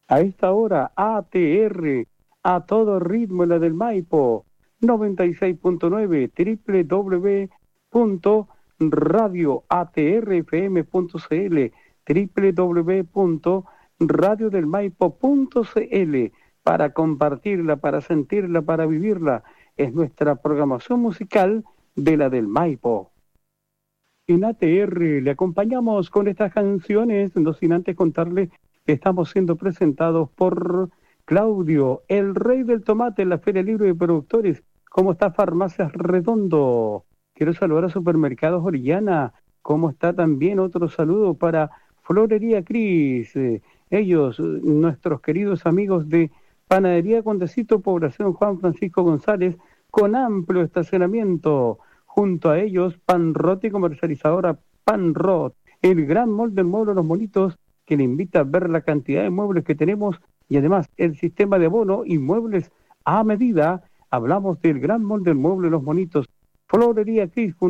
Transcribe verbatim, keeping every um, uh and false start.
A esta hora, A T R, a todo ritmo en la del Maipo, noventa y seis punto nueve, doble u doble u doble u punto radio a t r f m punto c l, doble u doble u doble u punto radio del maipo punto c l, para compartirla, para sentirla, para vivirla. Es nuestra programación musical de la del Maipo. En A T R le acompañamos con estas canciones, no sin antes contarle que estamos siendo presentados por Claudio, el rey del tomate en la Feria Libre de Productores. ¿Cómo está Farmacias Redondo? Quiero saludar a Supermercados Orellana. ¿Cómo está también? Otro saludo para Florería Cris. Eh, ellos, nuestros queridos amigos de Panadería Condecito, Población Juan Francisco González, con amplio estacionamiento. Junto a ellos, Panrot y comercializadora Panrot, el gran molde del mueble Los Monitos, que le invita a ver la cantidad de muebles que tenemos y además el sistema de abono y muebles a medida. Hablamos del gran molde del mueble Los Monitos. Florería Cris.